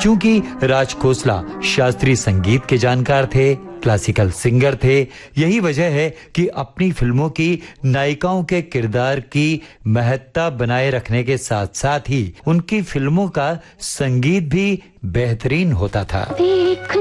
चूंकि राज खोसला शास्त्रीय संगीत के जानकार थे, क्लासिकल सिंगर थे, यही वजह है कि अपनी फिल्मों की नायिकाओं के किरदार की महत्ता बनाए रखने के साथ-साथ ही उनकी फिल्मों का संगीत भी बेहतरीन होता था।